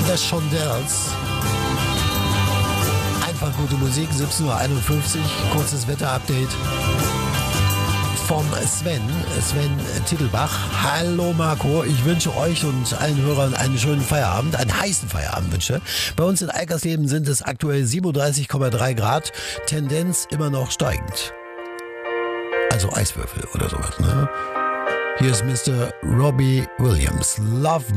The Shondells. Einfach gute Musik, 17:51 Uhr, kurzes Wetterupdate vom Sven Tittelbach. Hallo Marco, ich wünsche euch und allen Hörern einen schönen Feierabend, einen heißen Feierabend wünsche. Bei uns in Eickersleben sind es aktuell 37,3 Grad, Tendenz immer noch steigend. Also Eiswürfel oder sowas, ne? Hier ist Mr. Robbie Williams. Love